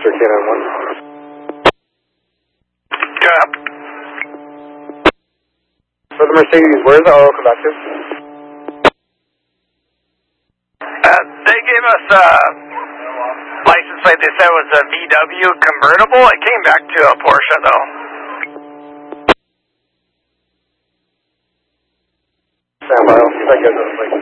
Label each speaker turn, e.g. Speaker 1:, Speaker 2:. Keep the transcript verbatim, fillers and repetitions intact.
Speaker 1: Roger, K nine one.
Speaker 2: Yeah.
Speaker 1: For the Mercedes, where's the auto come back to?
Speaker 2: Uh, they gave us a license plate. They said it was a V W convertible. It came back to a Porsche, though.
Speaker 1: Stand by, I'll see if I get those, like.